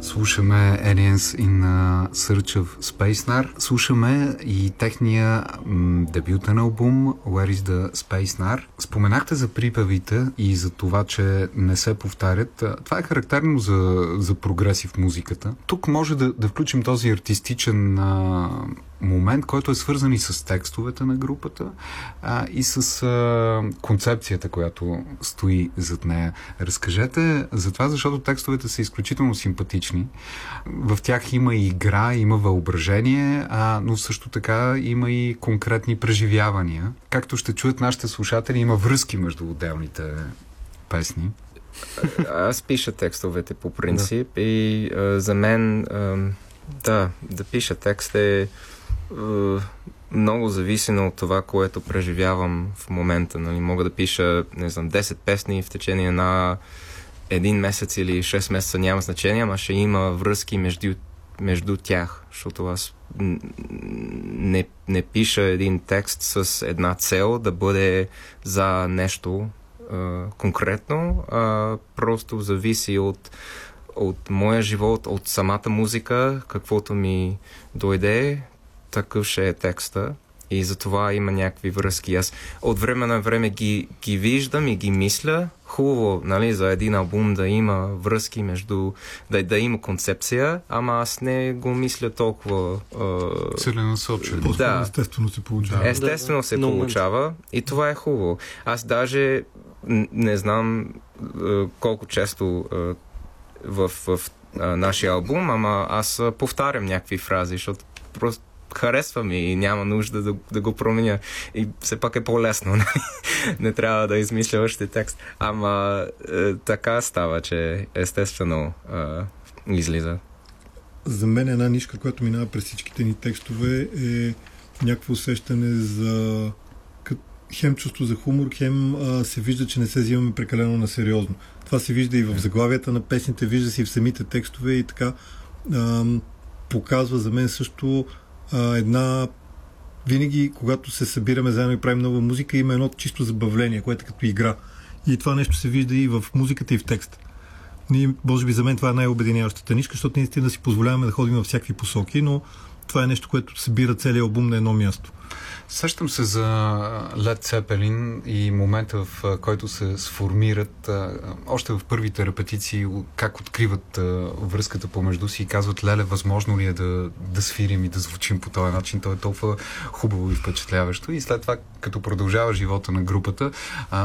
Слушаме Aliens in Search of Space-Nar. Слушаме и техния дебютен албум Where is the Space-Nar. Споменахте за припевите и за това, че не се повтарят. Това е характерно за прогреси в музиката. Тук може да включим този артистичен момент, който е свързан и с текстовете на групата и с концепцията, която стои зад нея. Разкажете за това, защото текстовете са изключително симпатични. В тях има и игра, има въображение, но също така има и конкретни преживявания. Както ще чуят нашите слушатели, има връзки между отделните песни. Аз пиша текстовете по принцип и за мен да пиша текст е много зависимо от това, което преживявам в момента. Нали? Мога да пиша, 10 песни в течение на един месец или 6 месеца, няма значение, ама ще има връзки между тях, защото аз не пиша един текст с една цел да бъде за нещо конкретно, просто зависи от моя живот, от самата музика, каквото ми дойде, такъв ще е текста и затова има някакви връзки. Аз от време на време ги виждам и ги мисля. Хубаво, нали, за един албум да има връзки между... Да има концепция, ама аз не го мисля толкова... Целенасочено. Да. Естествено се получава. Естествено се получава и това е хубаво. Аз даже не знам колко често в нашия албум, ама аз повтарям някакви фрази, защото просто харесва ми и няма нужда да го променя. И все пак е по-лесно. Не трябва да измисля още текст. Ама така става, че естествено излиза. За мен една нишка, която минава през всичките ни текстове, е някакво усещане за хем чувство за хумор, хем се вижда, че не се взимаме прекалено на сериозно. Това се вижда и в заглавията на песните, вижда се и в самите текстове и така показва за мен също една... Винаги, когато се събираме заедно и правим нова музика, има едно чисто забавление, което е като игра. И това нещо се вижда и в музиката, и в текста. Може би за мен това е най-обединяващата нишка, защото наистина си позволяваме да ходим във всякакви посоки, но това е нещо, което събира целият албум на едно място. Сещам се за Led Zeppelin и момента, в който се сформират още в първите репетиции, как откриват връзката помежду си и казват: леле, възможно ли е да свирим и да звучим по този начин? То е толкова хубаво и впечатляващо. И след това, като продължава живота на групата,